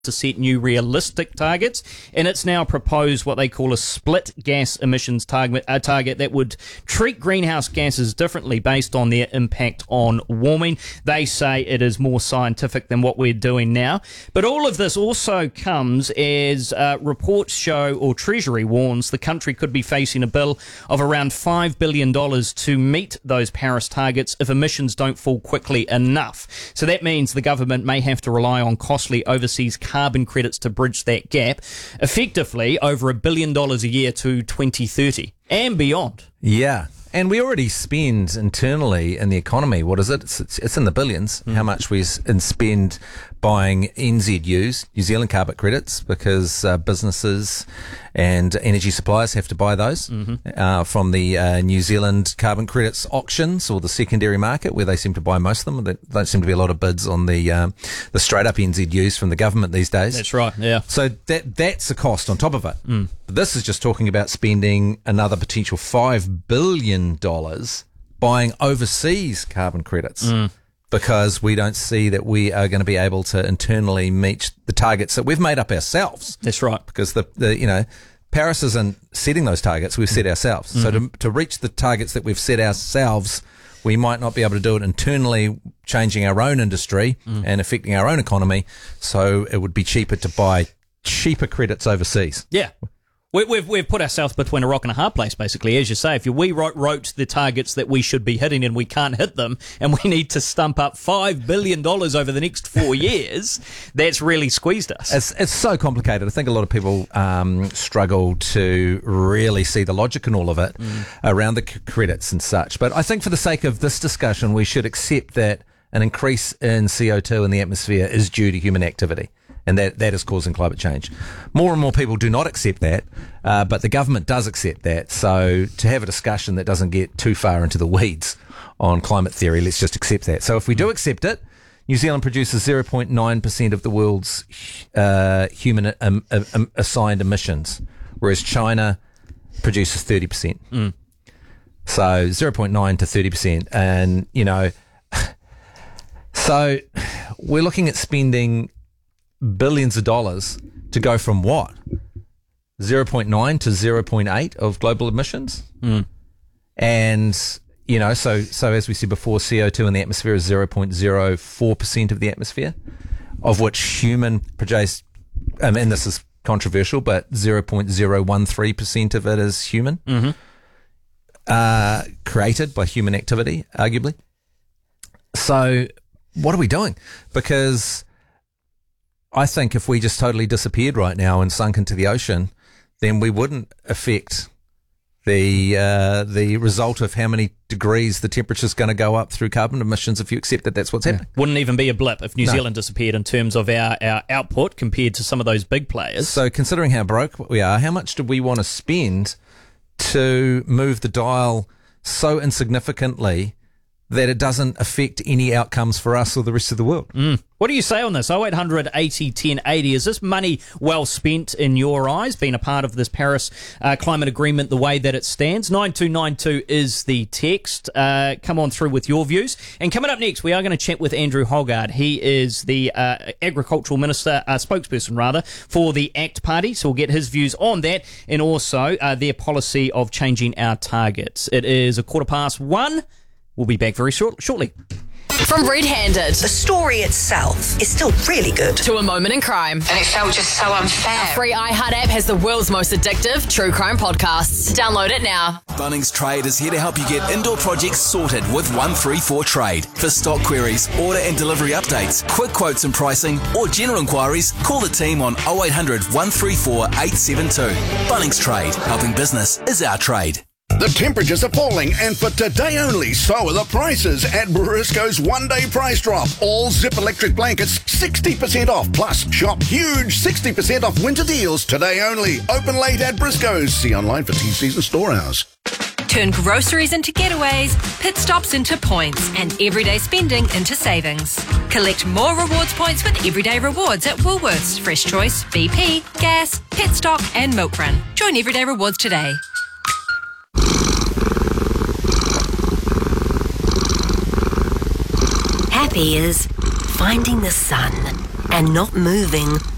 to set new realistic targets, and it's now proposed what they call a split gas emissions target that would treat greenhouse gases differently based on their impact on warming. They say it is more scientific than what we're doing now. But all of this also comes as reports show, or Treasury warns, the country could be facing a bill of around $5 billion to meet those Paris targets if emissions don't fall quickly enough. So that means the government may have to rely on costly overseas carbon credits to bridge that gap, effectively over $1 billion a year to 2030 and beyond. Yeah. And we already spend internally in the economy, what is it? It's in the billions, how much we spend buying NZUs, New Zealand carbon credits, because businesses and energy suppliers have to buy those from the New Zealand carbon credits auctions or the secondary market, where they seem to buy most of them. There don't seem to be a lot of bids on the straight up NZUs from the government these days. That's right, yeah. So that's a cost on top of it. But this is just talking about spending another potential $5 billion buying overseas carbon credits. Because we don't see that we are going to be able to internally meet the targets that we've made up ourselves. That's right. Because Paris isn't setting those targets, we've set ourselves. So to reach the targets that we've set ourselves, we might not be able to do it internally, changing our own industry and affecting our own economy. So it would be cheaper to buy cheaper credits overseas. Yeah. We've put ourselves between a rock and a hard place, basically. As you say, if we wrote the targets that we should be hitting and we can't hit them, and we need to stump up $5 billion over the next 4 years, that's really squeezed us. It's so complicated. I think a lot of people struggle to really see the logic in all of it around the credits and such. But I think for the sake of this discussion, we should accept that an increase in CO2 in the atmosphere is due to human activity. And that is causing climate change. More and more people do not accept that, but the government does accept that. So to have a discussion that doesn't get too far into the weeds on climate theory, let's just accept that. So if we do accept it, New Zealand produces 0.9% of the world's human assigned emissions, whereas China produces 30%. So 0.9 to 30%. And, so we're looking at spending billions of dollars to go from what? 0.9 to 0.8 of global emissions? And, so as we said before, CO2 in the atmosphere is 0.04% of the atmosphere, of which human produce, and this is controversial, but 0.013% of it is human, created by human activity, arguably. So what are we doing? Because I think if we just totally disappeared right now and sunk into the ocean, then we wouldn't affect the result of how many degrees the temperature's going to go up through carbon emissions if you accept that that's what's happening. Wouldn't even be a blip if New Zealand disappeared in terms of our output compared to some of those big players. So considering how broke we are, how much do we want to spend to move the dial so insignificantly that it doesn't affect any outcomes for us or the rest of the world? What do you say on this? 0800 80 1080. Is this money well spent in your eyes, being a part of this Paris climate agreement the way that it stands? 9292 is the text. Come on through with your views. And coming up next, we are going to chat with Andrew Hoggard. He is the Agricultural Minister, spokesperson rather, for the ACT Party. So we'll get his views on that and also their policy of changing our targets. It is 1:15. We'll be back very shortly. From Red Handed, the story itself is still really good, to A Moment in Crime. and it felt just so unfair. Our free iHeart app has the world's most addictive true crime podcasts. Download it now. Bunnings Trade is here to help you get indoor projects sorted with 134 Trade. For stock queries, order and delivery updates, quick quotes and pricing, or general inquiries, call the team on 0800 134 872. Bunnings Trade, helping business is our trade. The temperatures are falling, and for today only, so are the prices at Briscoe's one-day price drop. All Zip electric blankets 60% off, plus shop huge 60% off winter deals today only. Open late at Briscoe's. See online for TCs and store hours. Turn groceries into getaways, pit stops into points, and everyday spending into savings. Collect more rewards points with Everyday Rewards at Woolworths, Fresh Choice, BP, Gas, Petstock, and Milk Run. Join Everyday Rewards today. Happy is finding the sun and not moving